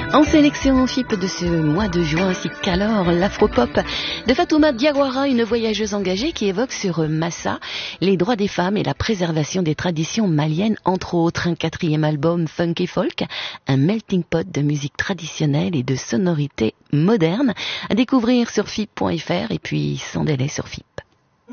En sélection FIP de ce mois de juin, ainsi qu'alors l'afropop de Fatouma Diawara, une voyageuse engagée qui évoque sur Massa les droits des femmes et la préservation des traditions maliennes, entre autres. Un 4e album funky folk, un melting pot de musique traditionnelle et de sonorités modernes, à découvrir sur FIP.fr et puis sans délai sur FIP.